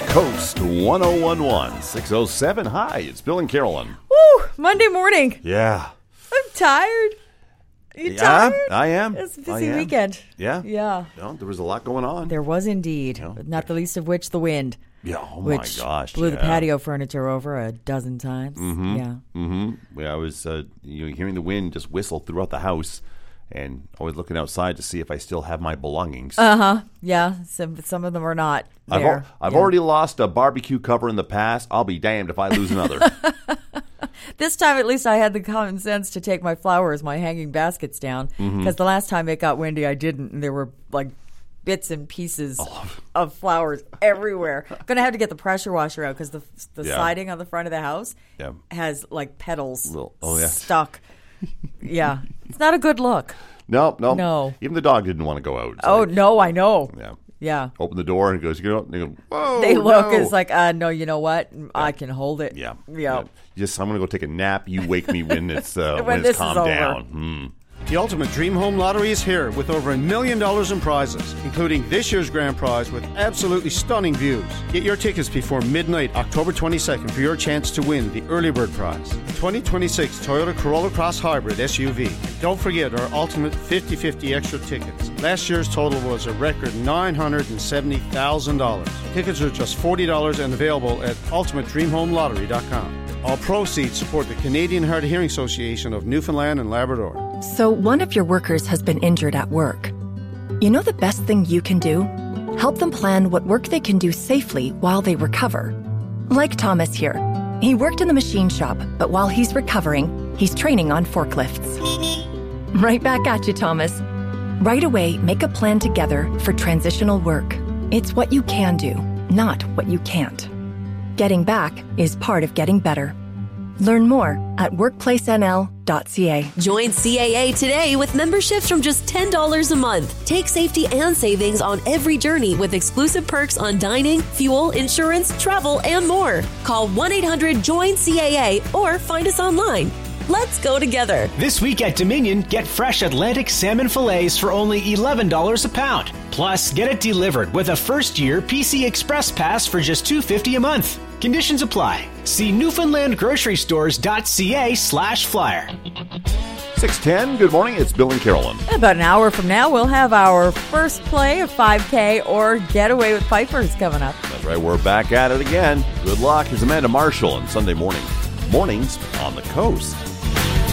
Coast 1011 607. Hi, it's Bill and Carolyn. Woo! Monday morning. Yeah. I'm tired. You tired? I am. It's a busy weekend. Yeah. Yeah. No, there was a lot going on. There was indeed. No. Not the least of which the wind. Yeah. Oh, my which gosh. blew the patio furniture over a dozen times. Mm-hmm. Yeah. Mm-hmm. Yeah, I was hearing the wind just whistle throughout the house and always looking outside to see if I still have my belongings. Uh-huh. Yeah. Some of them are not there. I've already lost a barbecue cover in the past. I'll be damned if I lose another. This time, at least, I had the common sense to take my flowers, my hanging baskets down. Because the last time it got windy, I didn't. And there were, like, bits and pieces of flowers everywhere. I'm going to have to get the pressure washer out because the siding on the front of the house has, like, petals stuck. Yeah. It's not a good look. No. Even the dog didn't want to go out. It's no, I know. Yeah. Yeah. Open the door and it goes, you go, whoa. They look, it's like, no, you know what? I can hold it. Yeah. Yeah. I'm going to go take a nap. You wake me when it's when it's this calmed is over. down. The Ultimate Dream Home Lottery is here with over $1 million in prizes, including this year's grand prize with absolutely stunning views. Get your tickets before midnight, October 22nd, for your chance to win the early bird prize, the 2026 Toyota Corolla Cross Hybrid SUV. Don't forget our Ultimate 50/50 extra tickets. Last year's total was a record $970,000. Tickets are just $40 and available at ultimatedreamhomelottery.com. All proceeds support the Canadian Hard of Hearing Association of Newfoundland and Labrador. So one of your workers has been injured at work. You know the best thing you can do? Help them plan what work they can do safely while they recover. Like Thomas here. He worked in the machine shop, but while he's recovering, he's training on forklifts. Right back at you, Thomas. Right away, make a plan together for transitional work. It's what you can do, not what you can't. Getting back is part of getting better. Learn more at workplacenl.ca. Join CAA today with memberships from just $10 a month. Take safety and savings on every journey with exclusive perks on dining, fuel, insurance, travel, and more. Call 1-800-JOIN-CAA or find us online. Let's go together. This week at Dominion, get fresh Atlantic salmon fillets for only $11 a pound. Plus, get it delivered with a first-year PC Express Pass for just $2.50 a month. Conditions apply. See newfoundlandgrocerystores.ca/flyer. 6:10. Good morning. It's Bill and Carolyn. About an hour from now, we'll have our first play of 5K or Getaway with Pipers coming up. That's right. We're back at it again. Good luck. Here's Amanda Marshall on Sunday mornings on the coast.